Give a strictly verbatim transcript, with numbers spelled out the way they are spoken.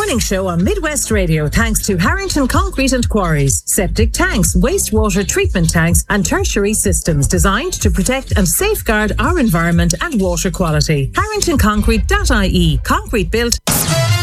winning show on Midwest Radio thanks to Harrington Concrete and Quarries. Septic tanks, wastewater treatment tanks and tertiary systems designed to protect and safeguard our environment and water quality. harrington concrete dot I E. Concrete built